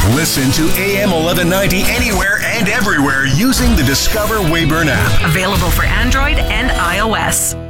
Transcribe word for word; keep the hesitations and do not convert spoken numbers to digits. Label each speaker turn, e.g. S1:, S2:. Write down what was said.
S1: Listen to A M eleven ninety anywhere and everywhere using the Discover Weyburn app.
S2: Available for Android and iOS.